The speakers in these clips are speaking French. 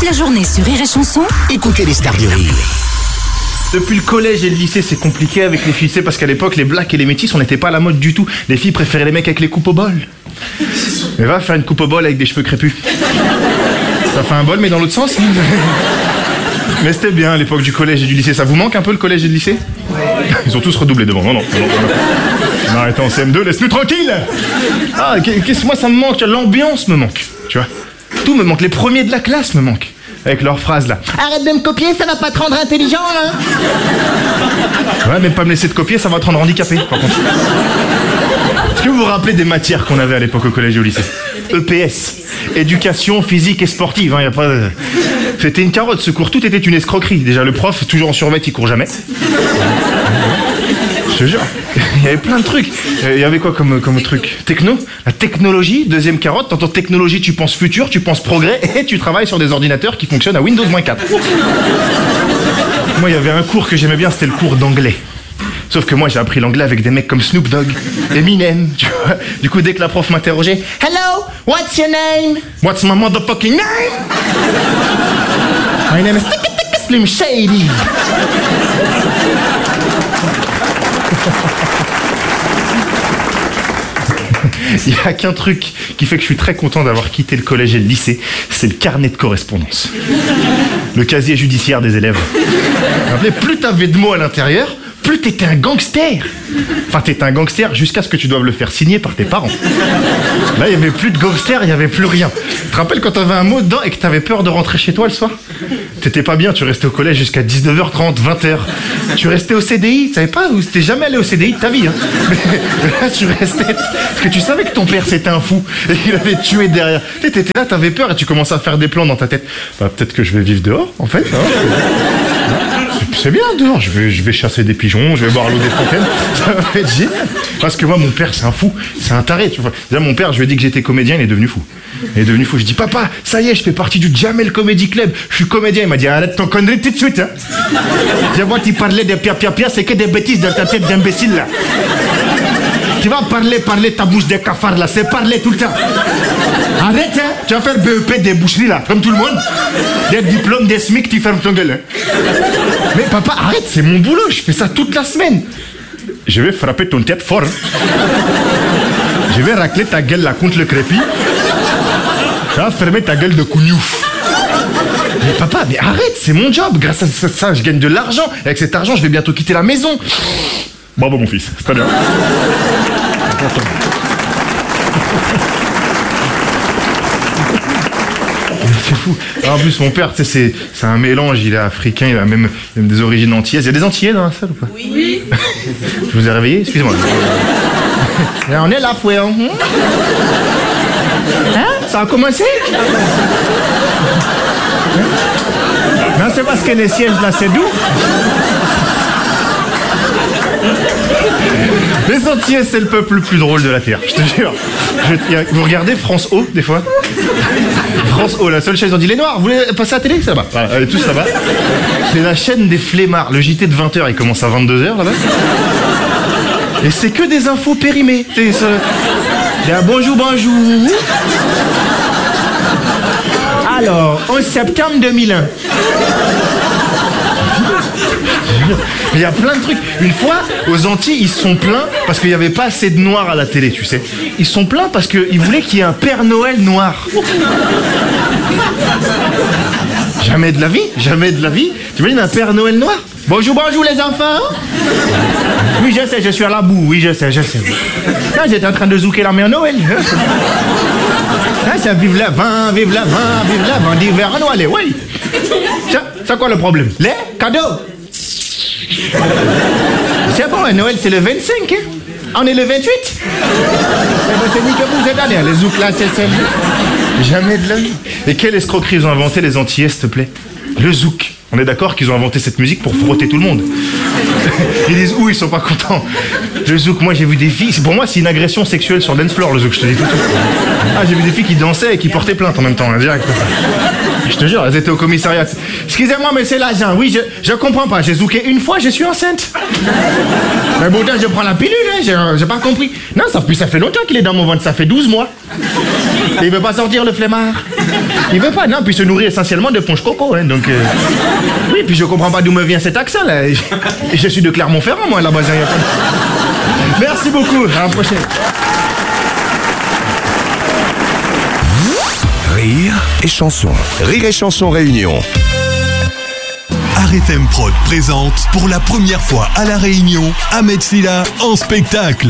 Toute la journée sur Rire et Chanson, Écoutez les stars du rire. Depuis le collège et le lycée, c'est compliqué avec les filles, tu sais, parce qu'à l'époque, les blacks et les métis, on n'était pas à la mode du tout. Les filles préféraient les mecs avec les coupes au bol. Mais va faire une coupe au bol avec des cheveux crépus. Ça fait un bol, mais dans l'autre sens. Mais c'était bien à l'époque du collège et du lycée. Ça vous manque un peu le collège et le lycée? Ils ont tous redoublé devant. Non. On a arrêté en CM2, laisse-nous tranquille. Ah, qu'est-ce que moi ça me manque? L'ambiance me manque, tu vois. Tout me manque. Les premiers de la classe me manquent. Avec leurs phrases là. Arrête de me copier, ça va pas te rendre intelligent, hein. Ouais, mais pas me laisser te copier, ça va te rendre handicapé, par contre. Est-ce que vous vous rappelez des matières qu'on avait à l'époque au collège et au lycée? EPS, éducation physique et sportive, hein, y a pas... C'était une carotte, ce cours, tout était une escroquerie. Déjà, le prof, toujours en survêt, il court jamais. Je te jure, il y avait plein de trucs. Il y avait quoi comme truc? Techno, la technologie, deuxième carotte. T'entends technologie, tu penses futur, tu penses progrès, et tu travailles sur des ordinateurs qui fonctionnent à Windows-4. Moi, il y avait un cours que j'aimais bien, c'était le cours d'anglais. Sauf que moi, j'ai appris l'anglais avec des mecs comme Snoop Dogg, Eminem, tu vois. Du coup, dès que la prof m'interrogeait, « Hello, what's your name? What's my motherfucking name? My name is Slim Shady. » Il n'y a qu'un truc qui fait que je suis très content d'avoir quitté le collège et le lycée, c'est le carnet de correspondance. Le casier judiciaire des élèves. Plus t'avais de mots à l'intérieur, plus t'étais un gangster. Enfin, t'étais un gangster jusqu'à ce que tu doives le faire signer par tes parents. Là, il n'y avait plus de gangster, il n'y avait plus rien. Tu te rappelles quand t'avais un mot dedans et que t'avais peur de rentrer chez toi le soir? T'étais pas bien, tu restais au collège jusqu'à 19h30, 20h. Tu restais au CDI, tu savais pas où? T'es jamais allé au CDI de ta vie, hein. Mais là, tu restais... Parce que tu savais que ton père, c'était un fou et qu'il avait tué derrière. T'étais là, t'avais peur et tu commençais à faire des plans dans ta tête. Bah, peut-être que je vais vivre dehors, en fait. Hein. C'est bien dehors, je vais chasser des pigeons, je vais boire l'eau des fontaines, ça va être génial. Parce que moi, mon père, c'est un fou, c'est un taré, tu vois. Déjà, mon père, je lui ai dit que j'étais comédien, il est devenu fou. Il est devenu fou, je dis, papa, ça y est, je fais partie du Jamel Comedy Club, je suis comédien. Il m'a dit, arrête ton connerie tout de suite, hein. Je vois, tu parlais de pia, c'est que des bêtises dans ta tête d'imbécile, là. Tu vas parler ta bouche de cafard, là, c'est parler tout le temps. Arrête, hein, tu vas faire BEP des boucheries, là, comme tout le monde. Des diplômes, des SMIC, tu fermes ton gueule, hein. Mais papa, arrête, c'est mon boulot, je fais ça toute la semaine. Je vais frapper ton tête fort. Je vais racler ta gueule là contre le crépi. Tu vas fermer ta gueule de cougnouf. Mais papa, mais arrête, c'est mon job. Grâce à ça, je gagne de l'argent. Et avec cet argent, je vais bientôt quitter la maison. Bravo mon fils, c'est très bien. C'est fou. En plus, mon père, tu sais, c'est un mélange. Il est africain, il a même des origines antillaises. Il y a des antillais dans la salle ou pas? Oui. Je vous ai réveillé? Excusez-moi. On est là, fouet. Hein, ça a commencé? Non, c'est parce que les sièges là, c'est doux. Les Antillais, c'est le peuple le plus drôle de la Terre, je te jure. Vous regardez France O, des fois? France O, la seule chaîne, ils ont dit les Noirs, vous voulez passer à la télé? Ça va, voilà, allez, tous là-bas. C'est la chaîne des flemmards, le JT de 20h, il commence à 22h là-bas. Et c'est que des infos périmées. Bonjour. Alors, 11 septembre 2001. Il y a plein de trucs. Une fois, aux Antilles, ils se sont plaints parce qu'il n'y avait pas assez de noirs à la télé, tu sais. Ils se sont plaints parce qu'ils voulaient qu'il y ait un Père Noël noir. Jamais de la vie. Tu imagines un Père Noël noir? Bonjour les enfants. Oui, je sais, je suis à la boue. Oui, je sais. Là, j'étais en train de zouker la mère Noël. Là, ça vive la vin d'hiver à Noël, oui. C'est quoi le problème? Les cadeaux. C'est bon, Noël, c'est le 25, hein? On est le 28. C'est ni que vous êtes allés, les zouks là, c'est jamais de la vie. Et quelle escroquerie ils ont inventé les Antillais, s'il te plaît? Le zouk. On est d'accord qu'ils ont inventé cette musique pour frotter tout le monde. Ils disent ils sont pas contents. Le zouk, moi j'ai vu des filles, pour moi c'est une agression sexuelle sur le dance floor, le zouk, je te dis tout de suite. Ah, j'ai vu des filles qui dansaient et qui portaient plainte en même temps, direct. Je te jure, elles étaient au commissariat. Excusez-moi, mais c'est l'agent. Oui, je comprends pas. J'ai zouké une fois, je suis enceinte. Mais bon, je prends la pilule, hein, j'ai pas compris. Non, ça fait longtemps qu'il est dans mon ventre, ça fait 12 mois. Et il veut pas sortir, le flemmard. Il veut pas, non, puis il se nourrit essentiellement de ponche coco, hein, donc... Oui, puis je comprends pas d'où me vient cet accent, là. Je suis de Clermont-Ferrand, moi, à la base. Merci beaucoup, à la prochaine. Rire et chanson. Rire et chanson réunion. RFM Prod présente pour la première fois à La Réunion Ahmed Silla en spectacle.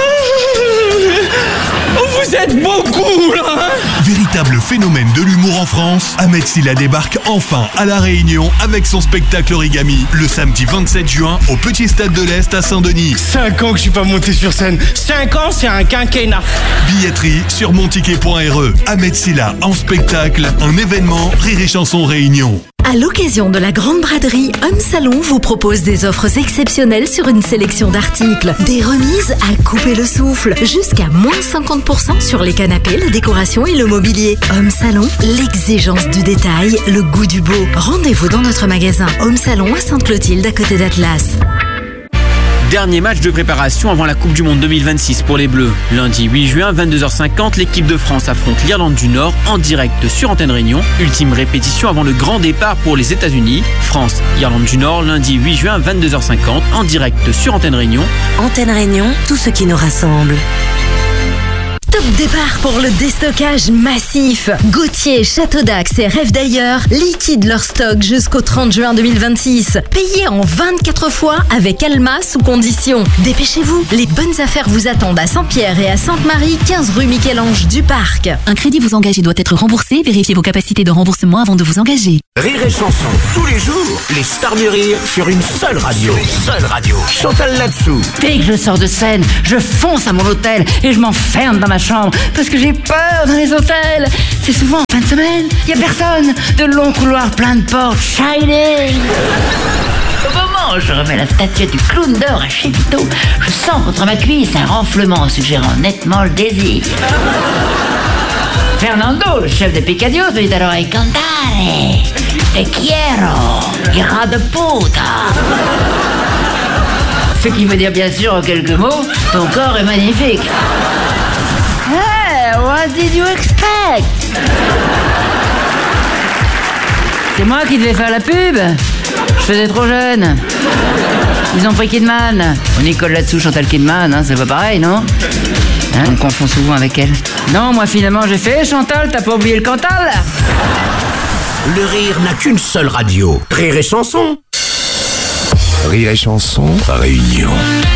Vous êtes beaucoup là, hein? Véritable phénomène de l'humour en France, Ahmed Silla débarque enfin à La Réunion avec son spectacle Origami le samedi 27 juin au Petit Stade de l'Est à Saint-Denis. 5 ans que je suis pas monté sur scène. 5 ans, c'est un quinquennat. Billetterie sur monticket.re. Ahmed Silla en spectacle, un événement Rire et Chanson Réunion. À l'occasion de la grande braderie, Homme Salon vous propose des offres exceptionnelles sur une sélection d'articles. Des remises à couper le souffle, jusqu'à moins 50% sur les canapés, la décoration et le mobilier. Homme Salon, l'exigence du détail, le goût du beau. Rendez-vous dans notre magasin Homme Salon à Sainte-Clotilde à côté d'Atlas. Dernier match de préparation avant la Coupe du Monde 2026 pour les Bleus. Lundi 8 juin, 22h50, l'équipe de France affronte l'Irlande du Nord en direct sur Antenne Réunion. Ultime répétition avant le grand départ pour les États-Unis. France, Irlande du Nord, lundi 8 juin, 22h50, en direct sur Antenne Réunion. Antenne Réunion, tout ce qui nous rassemble. Top départ pour le déstockage massif. Gauthier, Château d'Axe et Rêve d'ailleurs liquident leur stock jusqu'au 30 juin 2026. Payez en 24 fois avec Alma sous condition. Dépêchez-vous, les bonnes affaires vous attendent à Saint-Pierre et à Sainte-Marie, 15 rue Michel-Ange du Parc. Un crédit vous engage et doit être remboursé. Vérifiez vos capacités de remboursement avant de vous engager. Rire et chanson. Tous les jours, les stars du rire sur une seule radio. Chantal là-dessous. Dès que je sors de scène, je fonce à mon hôtel et je m'enferme dans ma chambre parce que j'ai peur dans les hôtels. C'est souvent en fin de semaine, il n'y a personne. De longs couloirs pleins de portes, shining. Au moment où je remets la statuette du clown d'or à Chépito, je sens contre ma cuisse un renflement suggérant nettement le désir. Fernando, le chef des Picadios, me dit à l'oreille: Cantare, te quiero, hija de puta. Ce qui veut dire bien sûr en quelques mots, ton corps est magnifique. Hey, what did you expect? C'est moi qui devais faire la pub. Je faisais trop jeune. Ils ont pris Kidman. On y colle là-dessous Chantal Kidman, hein, c'est pas pareil, non? Hein, on me confond souvent avec elle. Non, moi finalement j'ai fait Chantal, t'as pas oublié le Cantal? Le rire n'a qu'une seule radio. Rire et chanson. Rire et chanson réunion.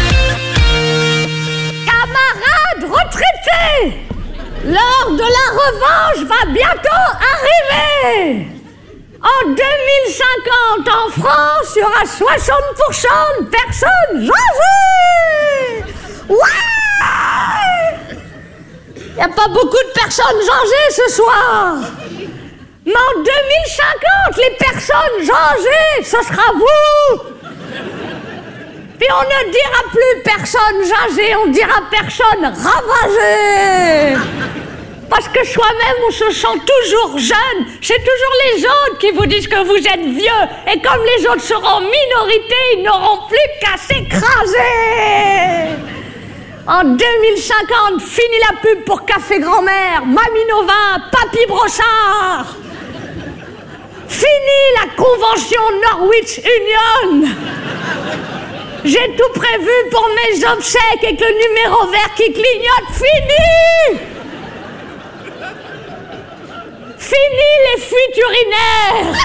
Camarades retraités, l'heure de la revanche va bientôt arriver. En 2050, en France, il y aura 60% de personnes âgées. Ouais! Il n'y a pas beaucoup de personnes âgées ce soir. Mais en 2050, les personnes âgées, ce sera vous. Puis on ne dira plus personnes âgées, on dira personnes ravagées. Parce que soi-même, on se sent toujours jeune. C'est toujours les autres qui vous disent que vous êtes vieux. Et comme les autres seront en minorité, ils n'auront plus qu'à s'écraser. En 2050, fini la pub pour Café Grand-Mère, Mamie Nova, Papy Brossard. Fini la convention Norwich Union. J'ai tout prévu pour mes obsèques avec le numéro vert qui clignote. Fini! Fini les fuites urinaires.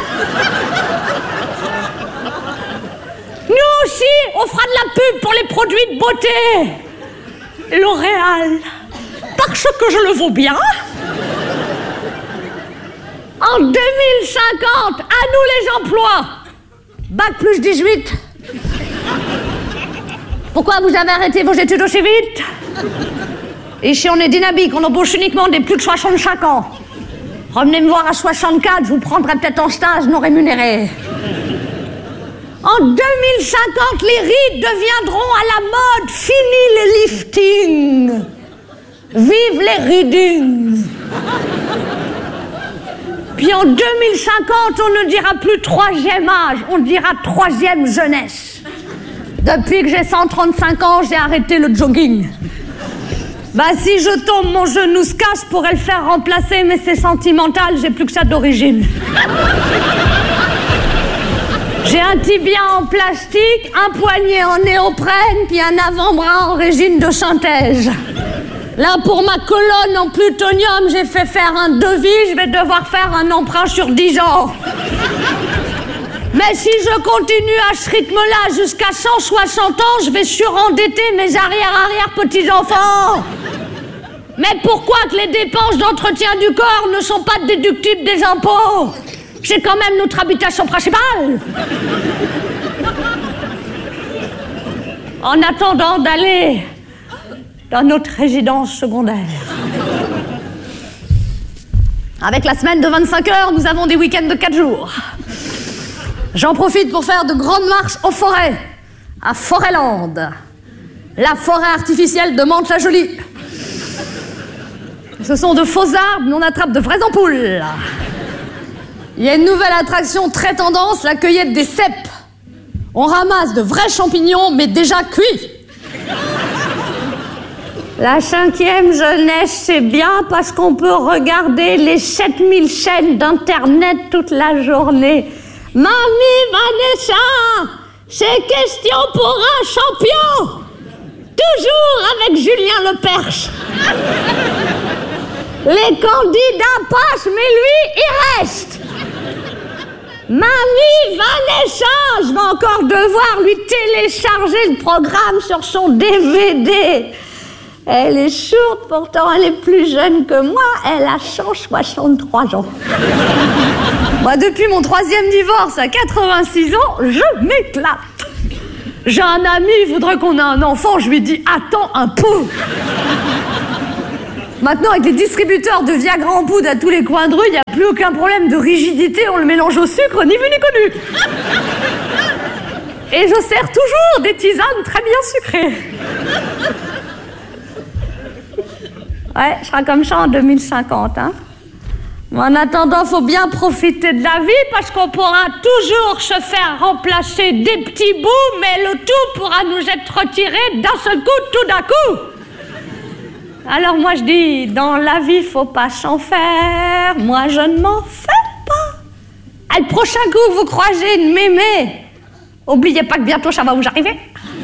Nous aussi, on fera de la pub pour les produits de beauté. L'Oréal, parce que je le vaux bien. En 2050, à nous les emplois. Bac plus 18. Pourquoi vous avez arrêté vos études aussi vite? Ici, on est dynamique, on embauche uniquement des plus de 65 ans. Revenez me voir à 64, je vous prendrai peut-être en stage non rémunéré. En 2050, les rides deviendront à la mode. Fini les liftings. Vive les readings. Puis en 2050, on ne dira plus troisième âge, on dira troisième jeunesse. Depuis que j'ai 135 ans, j'ai arrêté le jogging. Bah si je tombe, mon genou se casse, je pourrais le faire remplacer, mais c'est sentimental, j'ai plus que ça d'origine. J'ai un tibia en plastique, un poignet en néoprène, puis un avant-bras en résine de synthèse. Là, pour ma colonne en plutonium, j'ai fait faire un devis, je vais devoir faire un emprunt sur 10 ans. Mais si je continue à ce rythme-là jusqu'à 160 ans, je vais surendetter mes arrière-petits-enfants. Mais pourquoi que les dépenses d'entretien du corps ne sont pas déductibles des impôts? C'est quand même notre habitation principale. En attendant d'aller dans notre résidence secondaire. Avec la semaine de 25 heures, nous avons des week-ends de 4 jours. J'en profite pour faire de grandes marches aux forêts, à Forêtland, la forêt artificielle de Mantes-la-Jolie. Ce sont de faux arbres, mais on attrape de vraies ampoules. Il y a une nouvelle attraction très tendance, la cueillette des cèpes. On ramasse de vrais champignons, mais déjà cuits. La 5e jeunesse, c'est bien parce qu'on peut regarder les 7000 chaînes d'Internet toute la journée. Mamie Vanessa, c'est question pour un champion. Toujours avec Julien Lepers. Les candidats passent, mais lui, il reste. Mamie Vanessa, je vais encore devoir lui télécharger le programme sur son DVD. Elle est sourde, pourtant elle est plus jeune que moi, elle a 163 ans. Moi, depuis mon 3e divorce à 86 ans, je m'éclate. J'ai un ami, il voudrait qu'on ait un enfant, je lui dis « Attends un peu !» Maintenant, avec les distributeurs de Viagra en poudre à tous les coins de rue, il n'y a plus aucun problème de rigidité, on le mélange au sucre, ni vu ni connu. Et je sers toujours des tisanes très bien sucrées. Ouais, je serai comme ça en 2050, hein. En attendant, il faut bien profiter de la vie parce qu'on pourra toujours se faire remplacer des petits bouts, mais le tout pourra nous être retiré d'un seul coup, tout d'un coup. Alors moi je dis, dans la vie, faut pas s'en faire, moi je ne m'en fais pas. Le prochain coup que vous croisez une mémé, oubliez pas que bientôt ça va vous arriver.